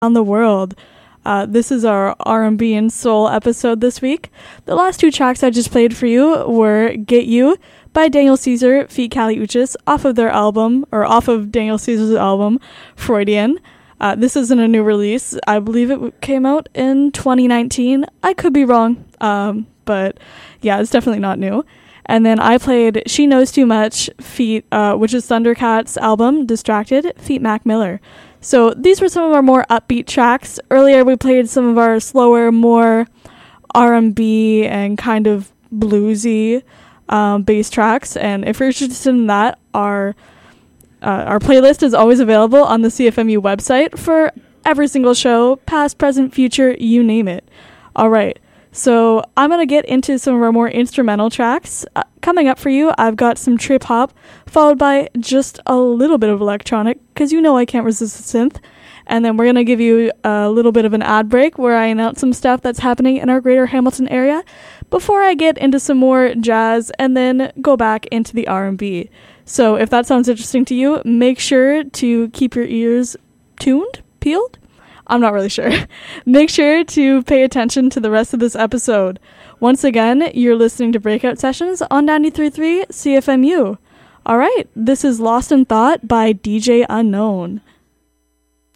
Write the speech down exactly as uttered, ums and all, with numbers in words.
around the world. Uh, this is our R and B and soul episode this week. The last two tracks I just played for you were Get You by Daniel Caesar feat. Kali Uchis off of their album, or off of Daniel Caesar's album, Freudian. Uh, this isn't a new release. I believe it w- came out in twenty nineteen. I could be wrong, um, but yeah, it's definitely not new. And then I played She Knows Too Much feat, uh, which is Thundercat's album, Distracted, feat. Mac Miller. So these were some of our more upbeat tracks. Earlier we played some of our slower, more R and B and kind of bluesy um, bass tracks. And if you're interested in that, our uh, our playlist is always available on the C F M U website for every single show, past, present, future, you name it. All right. So I'm going to get into some of our more instrumental tracks. Uh, coming up for you, I've got some trip hop, followed by just a little bit of electronic, because you know I can't resist the synth. And then we're going to give you a little bit of an ad break where I announce some stuff that's happening in our greater Hamilton area before I get into some more jazz and then go back into the R and B. So if that sounds interesting to you, make sure to keep your ears tuned, peeled. I'm not really sure. Make sure to pay attention to the rest of this episode. Once again, you're listening to Breakout Sessions on ninety-three point three C F M U. All right, this is Lost in Thought by D J Unknown.